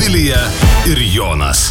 Vilija ir Jonas.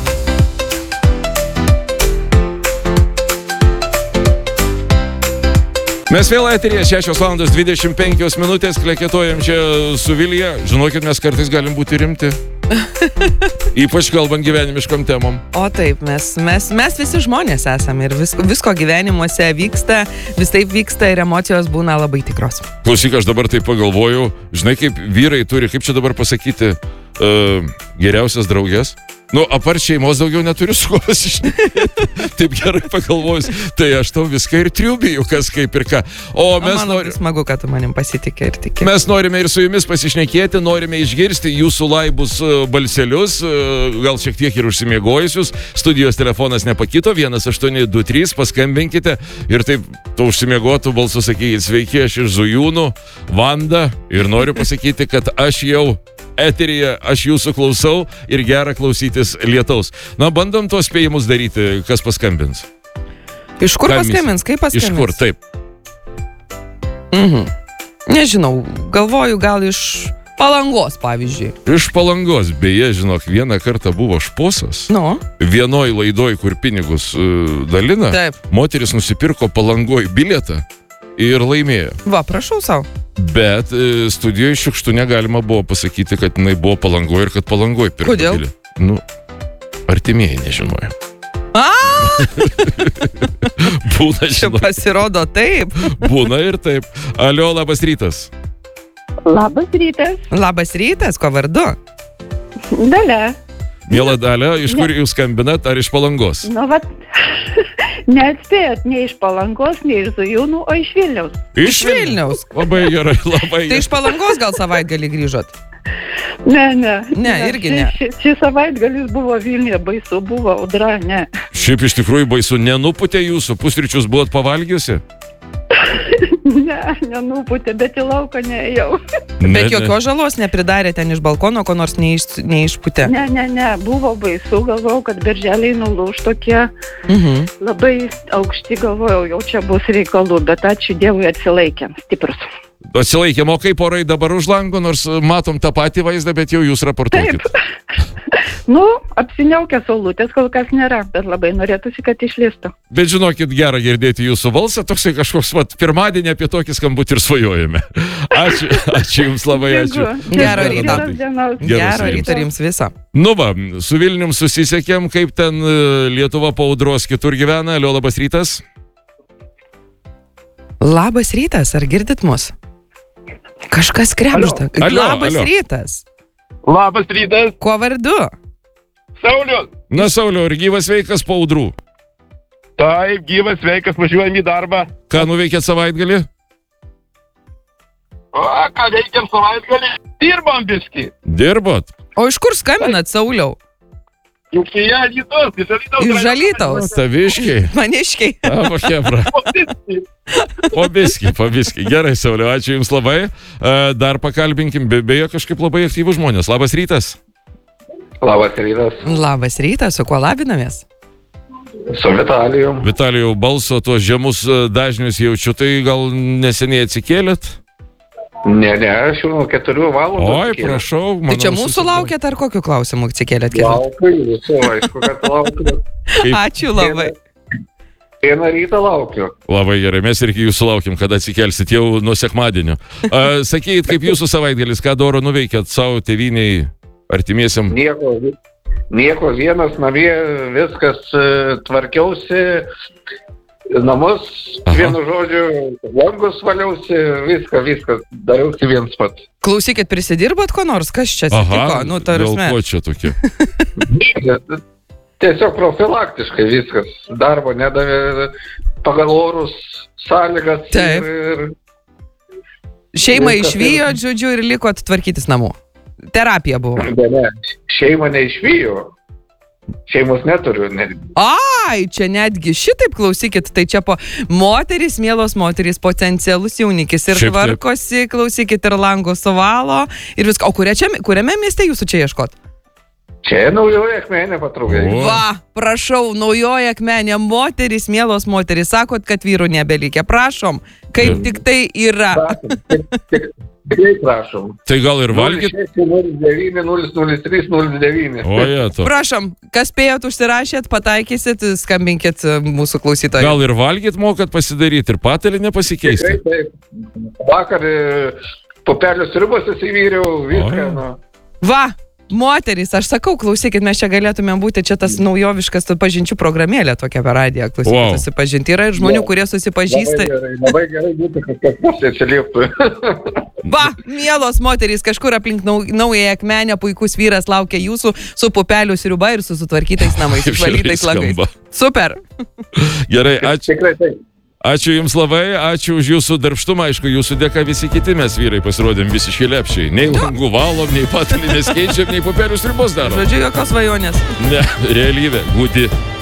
Mes vėl eteryje 6:25, kleketuojam čia su Vilija. Žinokit, mes kartais galim būti rimti. Ypač kalbant gyvenimiškom temom. O taip, mes visi žmonės esame ir visko gyvenimuose vyksta, vis taip vyksta ir emocijos būna labai tikros. Klausyk, aš dabar taip pagalvoju, žinai, kaip vyrai turi, kaip čia dabar pasakyti, geriausias draugės. Nu, apart šeimos daugiau neturiu su kuo pasišnekėti. Taip gerai pagalvojus, tai aš tau viską ir triubiju, kas kaip ir ką. Man labai smagu, kad tu manim pasitikė ir tikė. Mes norime ir su jumis pasišnekėti, norime išgirsti jūsų laibus balselius, gal šiek tiek ir užsimiegojusius. Studijos telefonas nepakito, 1823, paskambinkite ir taip to užsimiegotų balsu sakykit, sveiki, aš iš Zujūnų, Vanda, ir noriu pasakyti, kad aš jau eteryje, aš jūsų klausau ir gera klausytis lietaus. Na, bandom tuos spėjimus daryti, kas paskambins. Iš kur paskambins, kaip paskambins? Iš kur, taip. Nežinau, galvoju, gal iš Palangos, pavyzdžiui. Iš Palangos, beje, žinok, vieną kartą buvo šposas. Nu? Vienoj laidoj, kur pinigus dalina, taip. Moteris nusipirko Palangoj bilietą ir laimėjo. Va, prašau savo. Bet studijoje šiukštų negalima buvo pasakyti, kad jinai buvo Palangoje ir kad Palangoje pirko. Kodėl? Nu, artimieji nežinojo. Būna, žinok. Pasirodo taip. Būna ir taip. Alio, labas rytas. Labas rytas. Labas rytas, ko vardu? Dalia. Miela Dalia, iš kur jūs skambinat, ar iš Palangos? Nu, vat, neatspėjot, ne iš Palangos, ne iš Zujūnų, o iš Vilniaus. Iš Vilniaus? Labai gerai, labai gerai. Tai iš Palangos gal savaitgalį grįžot? Ne. Ne, irgi ne. Šis savaitgalis buvo Vilniuje, baisu buvo, audra, ne. Šiaip iš tikrųjų baisu, nenuputė jūsų, pusryčius buvot pavalgiusi? Ne, nenuputė, bet į lauką neėjau. Bet jokios žalos nepridarė ten iš balkono, ko nors neišputė. Ne, buvo baisu, galvojau, kad berželiai nulūž tokie labai aukšti, galvojau, jau čia bus reikalų, bet ačiū Dievui atsilaikėm, stiprus. Atsilaikėm, o kaip orai dabar už lango, nors matom tą patį vaizdą, bet jau jūs raportuokit. Taip. Nu, apsiniaukę saulutės kol kas nėra, bet labai norėtųsi, kad išlistų. Bet žinokit, gera girdėti jūsų balsą, toksai kažkoks, pirmadienį apie tokį skambutį ir svajojame. Ačiū jums labai, ačiū. Gero ryto. Gero ryto jums viso. Nu va, su Vilnium susisiekėm, kaip ten Lietuva po audros kitur gyvena. Alio, labas rytas. Labas rytas, ar girdit mus? Kažkas kremžda. Labas rytas. Labas rytas. Kuo vardu? Saulius. Na, Sauliau, ir gyvas sveikas po audrų? Taip, gyvas sveikas, važiuojam į darbą. Ką nuveikėt savaitgalį? Ką veikiam savaitgalį? Dirbam biškį. Dirbot? O iš kur skambinat, Sauliau? Iš Alytaus. Iš Alytaus. Taviškiai. Maniškiai. O, hebra. Po biskį. Gerai, Sauliau, ačiū jums labai. Dar pakalbinkim, beje, kažkaip labai aktyvūs žmonės. Labas rytas. Labas rytas. Labas rytas, su kuo labinamės? Su Vitalijum. Vitalijau, balso tuos žemus dažnius jaučiu, tai gal neseniai atsikėlėt? Ne, aš jau 4 valandų. Oi, prašau. Tai čia mūsų laukėt ar kokiu klausimu atsikėlėt? Laukiu jūsų, aišku, kad laukiu. Ačiū labai. Vieną rytą laukiu. Labai gerai, mes irgi jūsų laukiam, kada atsikelsit jau nuo sekmadienio. Sakykit, kaip jūsų savaitgalis, ką doro nuveikėt savo tėvyniai, artimiesiam? Nieko, vienas namie, viskas tvarkiausi, namus, vienu žodžiu, langus valiausi, viską dariausi viens pats. Klausykit, prisidirbat ko nors, kas čia atsitiko? Nu, dėl ko čia tokie? Tiesiog profilaktiškai viskas. Darbo nedavė pagal orus, sąlygas. Taip. Šeimą išvijot, žodžiu, ir likot tvarkytis namų. Terapija buvo. Ne, šeimą neišvijo. Šeimos neturiu. Ai, čia netgi šitaip klausykit, tai čia moteris, mielos moteris, potencialus jaunikis ir tvarkosi, klausykit, ir lango suvalo ir viską. O kuriame mieste jūsų čia ieškot? Čia naujoji akmenė patraukai. O. Va, prašau, naujoji akmenė, moteris, mielos moteris, sakot, kad vyrų nebelikė. Prašom, kaip tik tai yra. Tikrai prašom. Tai gal ir valgyt? 0609 003 09. O, to. Prašom, kas spėjot, užsirašėt, pataikysit, skambinkit mūsų klausytojai. Gal ir valgyt mokat pasidaryti ir patalį nepasikeisti? Taip. Vakar pupelių sriubos įsivyriau, viską. Va, moterys, aš sakau, klausykit, mes čia galėtumėm būti, čia tas naujoviškas pažinčių programėlė tokia per radiją, klausykit, susipažinti. Yra ir žmonių, kurie susipažįsta. Labai gerai būtų, kad kažkas atsilieptų. Va, mielos moterys, kažkur aplink naująją akmenę, puikus vyras laukia jūsų su pupelių sriuba ir su sutvarkytais namais, išvalytais langais. Super. Gerai, ačiū. Tikrai taip. Ačiū Jums labai, ačiū už Jūsų darbštumą, aišku, Jūsų dėka visi kiti mes vyrai pasirodėm visiškai lepšiai. Nei langų valom, nei patalį neskeičiam, nei pupelių sriubos darom. Žodžiu, jokios svajonės. Ne, realybė, gūdi.